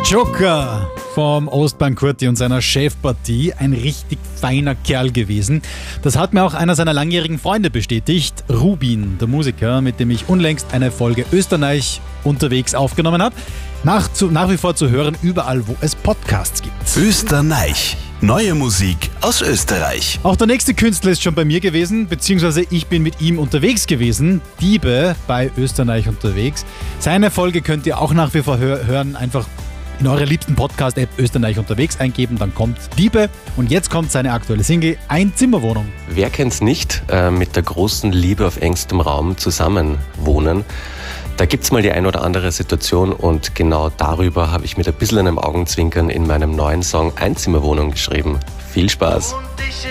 Joker vom Ostbank Kurti und seiner Chefpartie, ein richtig feiner Kerl gewesen. Das hat mir auch einer seiner langjährigen Freunde bestätigt, Rubin, der Musiker, mit dem ich unlängst eine Folge Österreich unterwegs aufgenommen habe. Nach wie vor zu hören, überall, wo es Podcasts gibt. Österreich. Neue Musik aus Österreich. Auch der nächste Künstler ist schon bei mir gewesen, beziehungsweise ich bin mit ihm unterwegs gewesen. Diebe bei Österreich unterwegs. Seine Folge könnt ihr auch nach wie vor hören, einfach in eurer liebsten Podcast-App Österreich unterwegs eingeben, dann kommt Diebe und jetzt kommt seine aktuelle Single Einzimmerwohnung. Wer kennt's nicht, mit der großen Liebe auf engstem Raum zusammenwohnen? Da gibt's mal die ein oder andere Situation und genau darüber habe ich mit ein bisschen einem Augenzwinkern in meinem neuen Song Einzimmerwohnung geschrieben. Viel Spaß!